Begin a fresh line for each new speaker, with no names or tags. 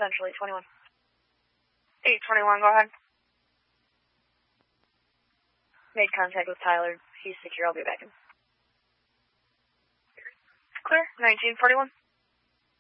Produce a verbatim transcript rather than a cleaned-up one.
Central eight twenty-one. eight twenty-one, go ahead. Made contact with Tyler. He's secure. I'll be back in. Clear. nineteen forty-one.